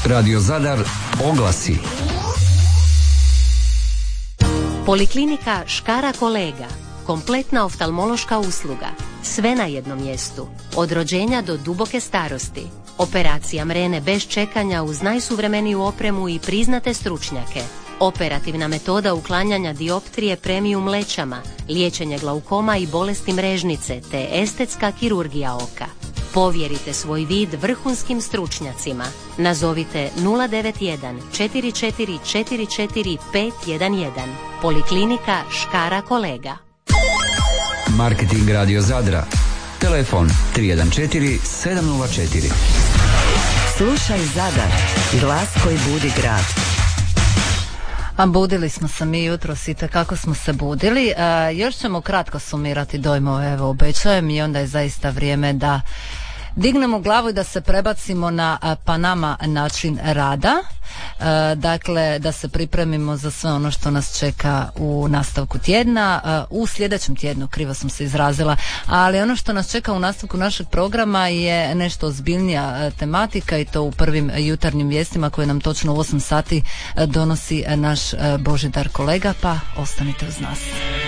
Radio Zadar oglasi. Poliklinika Škara Kolega. Kompletna oftalmološka usluga. Sve na jednom mjestu. Od rođenja do duboke starosti. Operacija mrene bez čekanja uz najsuvremeniju opremu i priznate stručnjake. Operativna metoda uklanjanja dioptrije premium lećama, liječenje glaukoma i bolesti mrežnice te estetska kirurgija oka. Povjerite svoj vid vrhunskim stručnjacima. Nazovite 091 4444 511. Poliklinika Škara Kolega. Marketing Radio Zadra. Telefon 314 704. Slušaj Zadar, glas koji budi grad. A budili smo se mi jutros i kako smo se budili. Još ćemo kratko sumirati dojmove, evo obećajem, i onda je zaista vrijeme da dignemo glavu i da se prebacimo na Panama način rada. Dakle, da se pripremimo za sve ono što nas čeka u nastavku tjedna, u sljedećem tjednu, krivo sam se izrazila, ali ono što nas čeka u nastavku našeg programa je nešto ozbiljnija tematika, i to u prvim jutarnjim vijestima koje nam točno u 8 sati donosi naš Božidar kolega, pa ostanite uz nas.